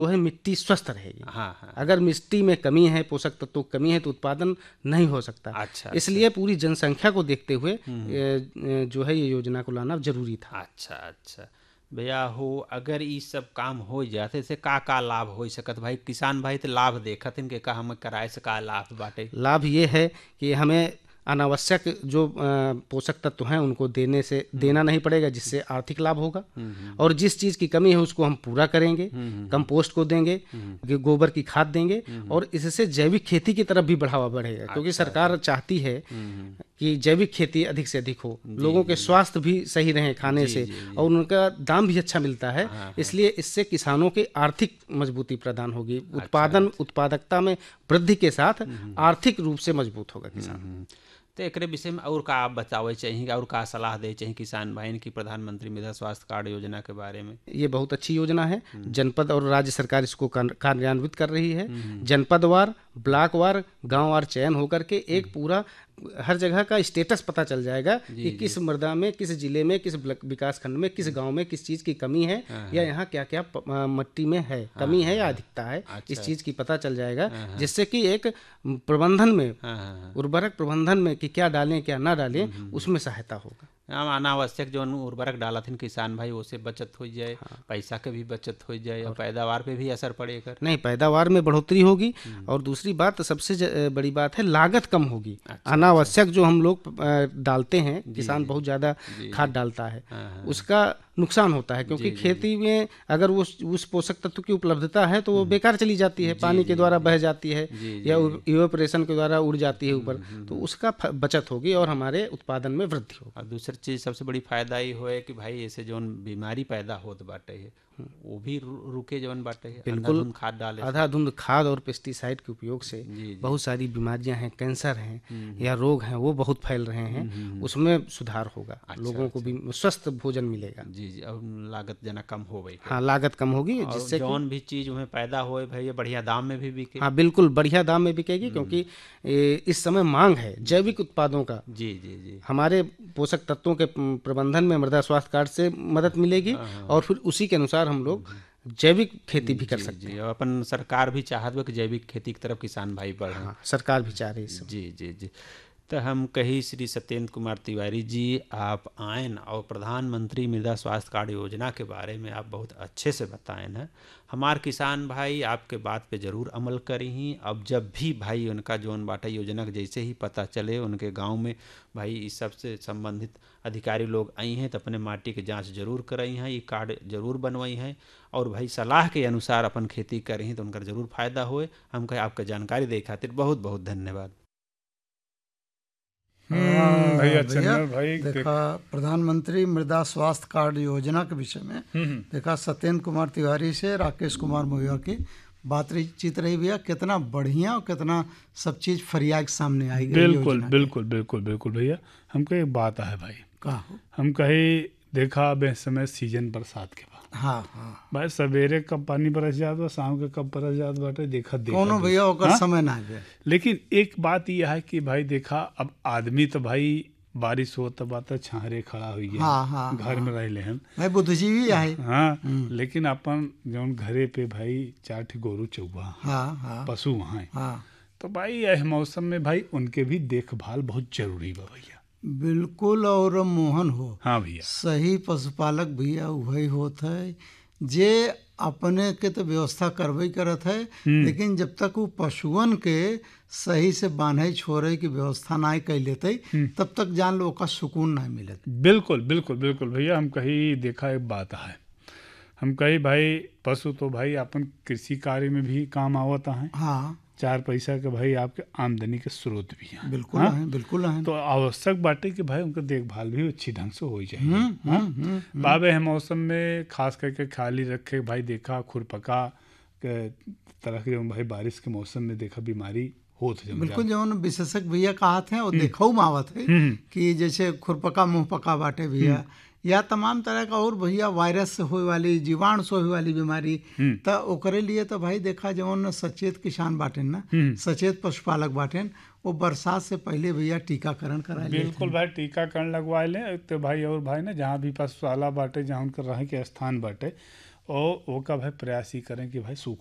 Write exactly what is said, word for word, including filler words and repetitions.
वो है मिट्टी स्वस्थ रहेगी। हाँ हाँ। अगर मिट्टी में कमी है, पोषक तत्वों की कमी है, तो उत्पादन नहीं हो सकता। अच्छा इसलिए अच्छा। पूरी जनसंख्या को देखते हुए ए, जो है ये योजना को लाना जरूरी था। अच्छा अच्छा भैया हो, अगर ई सब काम हो जाते से का का लाभ हो सकत भाई? किसान भाई तो लाभ देखत इनके का हम कराए से का लाभ बाटे? लाभ ये है कि हमें अनावश्यक जो अ, पोषक तत्व हैं उनको देने से देना नहीं पड़ेगा, जिससे आर्थिक लाभ होगा। और जिस चीज़ की कमी है उसको हम पूरा करेंगे, कंपोस्ट को देंगे, गो- गोबर की खाद देंगे, और इससे जैविक खेती की तरफ भी बढ़ावा बढ़ेगा, क्योंकि अच्छा सरकार चाहती है कि जैविक खेती अधिक से अधिक हो, लोगों के स्वास्थ्य भी सही रहें खाने जी से, जी जी। और उनका दाम भी अच्छा मिलता है। हाँ हाँ। इसलिए इससे किसानों की आर्थिक मजबूती प्रदान होगी, अच्छा उत्पादन अच्छा। उत्पादकता में वृद्धि के साथ आर्थिक रूप से मजबूत होगा किसान। हम्म, तो एकरे विषय में और का आप बतावे चाहिए और का सलाह दे चाहिए किसान भाई की प्रधानमंत्री मृदा स्वास्थ्य कार्ड योजना के बारे में? ये बहुत अच्छी योजना है। जनपद और राज्य सरकार इसको कान- कार्यान्वित कर रही है। जनपदवार, ब्लॉकवार, गांववार चयन होकर के एक पूरा हर जगह का स्टेटस पता चल जाएगा जी कि जी। किस मृदा में, किस जिले में, किस ब्लॉक- विकास खंड में, किस गांव में किस चीज़ की कमी है, या यहाँ क्या क्या प- अ, मिट्टी में है, कमी है या अधिकता है, इस अच्छा। चीज़ की पता चल जाएगा, जिससे कि एक प्रबंधन में, हाँ हाँ हाँ। उर्वरक प्रबंधन में कि क्या डालें क्या ना डालें, उसमें सहायता होगा। हम अनावश्यक जो उर्वरक डालथिन किसान भाई उससे बचत हो जाए, पैसा के भी बचत हो जाए और पैदावार पे भी असर पड़े कर। नहीं, पैदावार में बढ़ोतरी होगी, और दूसरी बात सबसे ज- बड़ी बात है लागत कम होगी। अच्छा अनावश्यक जो हम लोग अ, डालते हैं, जी किसान जी बहुत ज़्यादा जी खाद जी। डालता है, हाँ हाँ। उसका नुकसान होता है, क्योंकि जी जी खेती में अगर वो उस पोषक तत्व की उपलब्धता है तो वो बेकार चली जाती है, जी पानी के जी द्वारा जी बह जाती है, जी या जी। इवेपोरेशन के द्वारा उड़ जाती है ऊपर, तो उसका फ- बचत होगी और हमारे उत्पादन में वृद्धि होगी। और दूसरी चीज सबसे बड़ी फायदा ये होए कि भाई ऐसे जौन बीमारी पैदा होत बाटे है वो भी रु- रुके जौन बाटे है बिल्कुल। अंधाधुंध खाद डाले से। आधाधुंध खाद और पेस्टिसाइड के उपयोग से जी जी। बहुत सारी बीमारियां हैं, कैंसर हैं या रोग हैं, वो बहुत फैल रहे हैं, उसमें सुधार होगा। अच्छा, लोगों को अच्छा। भी स्वस्थ भोजन मिलेगा। जी जी, और लागत जना कम हो गई हाँ, लागत कम होगी, और जिससे कि जौन भी चीज उसमें पैदा होए भाई ये बढ़िया दाम में भी बिके। हाँ बिल्कुल बढ़िया दाम में बिकेगी, क्योंकि ए, इस समय मांग है जैविक उत्पादों का। जी जी जी। हमारे पोषक तत्वों के प्रबंधन में मृदा स्वास्थ्य कार्ड से मदद मिलेगी, और फिर उसी के अनुसार हम लोग जैविक खेती भी कर जी सकते जी, हैं। और अपन सरकार भी चाहत बा कि जैविक खेती की तरफ किसान भाई बढ़े। हाँ, सरकार भी चाह रही है इस समय। जी जी जी। तो हम कही श्री सत्येंद्र कुमार तिवारी जी आप आयन और प्रधानमंत्री मृदा स्वास्थ्य कार्ड योजना के बारे में आप बहुत अच्छे से बताएं हैं। हमार किसान भाई आपके बात पे ज़रूर अमल करी ही। अब जब भी भाई उनका जौन बाटा योजना के जैसे ही पता चले उनके गांव में भाई इस सब से संबंधित अधिकारी लोग आई हैं तो अपने माटी के जांच जरूर करई हैं, ये कार्ड जरूर बनवाई हैं और भाई सलाह के अनुसार अपन खेती करी तो उनका जरूर फायदा होए। हम कहे आपका जानकारी दे खातिर बहुत बहुत धन्यवाद। हम्म, भैया भैया चन्नर भाई देख- देखा प्रधानमंत्री मृदा स्वास्थ्य कार्ड योजना के विषय में देखा सत्येंद्र कुमार तिवारी से राकेश कुमार मोहिया की बातचीत रही भैया, कितना बढ़िया और कितना सब चीज फरियाद सामने आई गई बिल्कुल योजना के। बिल्कुल बिल्कुल बिल्कुल भैया। हमको एक बात है भाई, का हो? हम कहे देखा अब इस समय सीजन बरसात के बाद हाँ हाँ भाई सवेरे कब पानी बरस जात बा, शाम के कब बरस जात बाटे देखा देखा कोनो दो। भैया ओकर हाँ? समय ना है। लेकिन एक बात यह है कि भाई देखा अब आदमी तो भाई बारिश हो तब बात छाहरे खड़ा हुई है, हाँ, हाँ, घर में रह ले हम भाई बुद्धिजीवी है। हाँ, लेकिन अपन जौन घरे पे भाई चार ठे गोरू चौवा हाँ हाँ पशु हैं, हाँ तो भाई यह मौसम में भाई उनके भी देखभाल बहुत जरूरी बा भैया। बिल्कुल। और मोहन हो हाँ भैया, सही पशुपालक भैया वही होता है जे अपने के तो व्यवस्था करबे करत है, लेकिन जब तक वो पशुअन के सही से बांधे छोड़े की व्यवस्था ना कर लेते तब तक जान लो का सुकून नहीं मिलत। बिल्कुल बिल्कुल बिल्कुल भैया। हम कहीं देखा एक बात है, हम कहीं भाई पशु तो भाई अपन कृषि कार्य में भी काम आवता है, हाँ चार पैसा के भाई आपके आमदनी के स्रोत भी हैं। बिल्कुल हाँ? है, बिल्कुल है। तो आवश्यक बाटे कि भाई उनका देखभाल भी अच्छी ढंग से हो जाए। हाँ? बाबे है मौसम में खास करके खाली रखे भाई देखा खुरपका के तरह के भाई बारिश के मौसम में देखा बीमारी होत है। बिल्कुल जौन विशेषज्ञ भैया कहते हैं वो देखो मावत है कि जैसे खुरपका मुंहपका बाटे भैया या तमाम तरह का और भैया वायरस से होए वाली जीवाणु से होए वाली बीमारी, तो ओकरे लिए तो भाई देखा जौन सचेत किसान बाटेन ना, सचेत पशुपालक बाटेन, वो बरसात से पहले भैया टीकाकरण करा लिए। बिल्कुल भाई टीकाकरण लगवा लें तो भाई, और भाई ना जहाँ भी पशुशाला बाटे जहाँ उनका रहे के स्थान बाटे और वो का भाई प्रयास ही करें कि भाई सूखा